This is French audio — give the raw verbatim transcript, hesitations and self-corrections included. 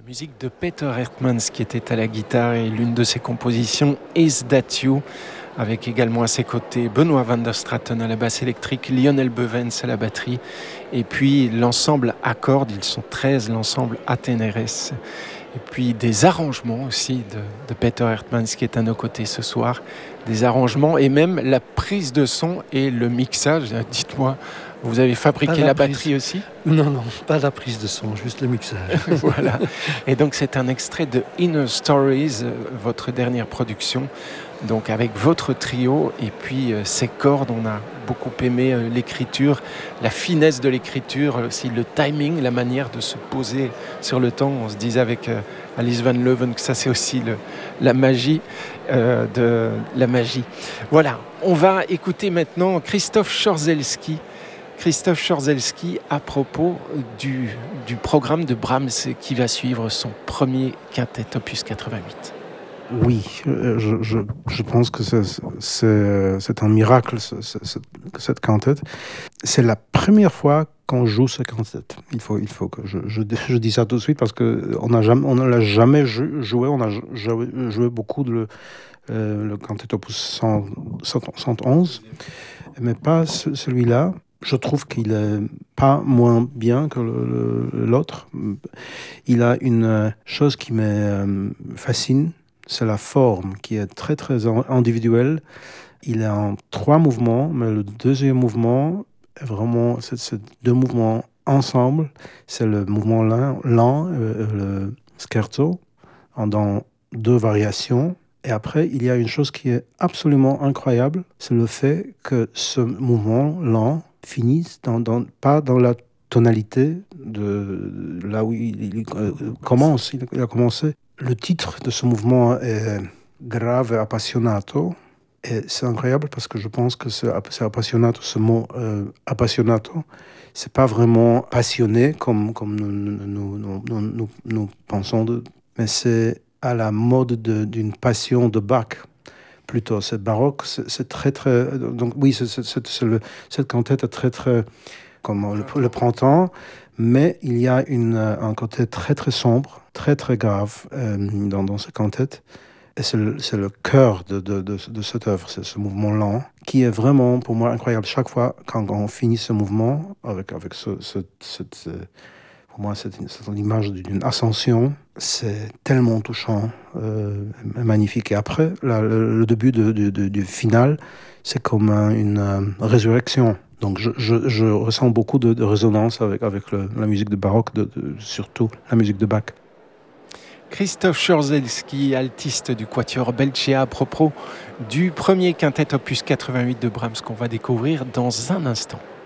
Musique de Peter Hertmans qui était à la guitare et l'une de ses compositions Is That You, avec également à ses côtés Benoît van der Straten à la basse électrique, Lionel Bevens à la batterie et puis l'ensemble à cordes, ils sont treize, l'ensemble Ateneres. Et puis des arrangements aussi de, de Peter Hertmans qui est à nos côtés ce soir, des arrangements et même la prise de son et le mixage. Dites-moi, vous avez fabriqué la, la batterie aussi ? Non, non, pas la prise de son, juste le mixage. Voilà. Et donc c'est un extrait de Inner Stories, votre dernière production, donc avec votre trio et puis euh, ces cordes. On a beaucoup aimé euh, l'écriture, la finesse de l'écriture, aussi le timing, la manière de se poser sur le temps. On se disait avec euh, Alice Van Leuven que ça c'est aussi le, la magie euh, de la magie. Voilà, on va écouter maintenant Christophe Szorzelski. Christophe Szorzelski à propos du, du programme de Brahms qui va suivre son premier quintet opus quatre-vingt-huit. Oui, je, je, je pense que c'est, c'est, c'est un miracle, ce, ce, cette quintette. C'est la première fois qu'on joue ce quintet. Il faut, il faut que je, je, je dis ça tout de suite parce qu'on ne l'a jamais joué. On a joué, joué beaucoup de le, euh, le quintet opus cent, cent onze, mais pas celui-là. Je trouve qu'il est pas moins bien que le, le, l'autre. Il a une chose qui me fascine, c'est la forme qui est très très individuelle. Il est en trois mouvements, mais le deuxième mouvement est vraiment c'est, c'est deux mouvements ensemble. C'est le mouvement lent, lent euh, le scherzo, dans deux variations. Et après, il y a une chose qui est absolument incroyable, c'est le fait que ce mouvement lent finisse dans, dans, pas dans la tonalité de là où il, il euh, commence. Il, il a commencé. Le titre de ce mouvement est Grave Appassionato. Et c'est incroyable parce que je pense que c'est, c'est appassionato, ce mot euh, appassionato, c'est pas vraiment passionné comme, comme nous, nous, nous, nous, nous, nous pensons, de, mais c'est à la mode de, d'une passion de Bach. Plutôt, c'est baroque, c'est, c'est très très. Donc oui, c'est, c'est, c'est, c'est le, cette cantate est très très comme le, le printemps, mais il y a une, un côté très très sombre, très très grave euh, dans, dans cette cantate. Et c'est le, c'est le cœur de, de, de, de cette œuvre, c'est ce mouvement lent, qui est vraiment pour moi incroyable. Chaque fois quand on finit ce mouvement avec avec ce, ce, cette pour moi, c'est une, c'est une image d'une ascension. C'est tellement touchant, euh, magnifique. Et après, là, le, le début de, de, de, du final, c'est comme un, une euh, résurrection. Donc, je, je, je ressens beaucoup de, de résonance avec, avec le, la musique de baroque, de, de, surtout la musique de Bach. Christophe Szorzelski, altiste du Quatuor Belcea, à propos du premier quintet opus quatre-vingt-huit de Brahms qu'on va découvrir dans un instant.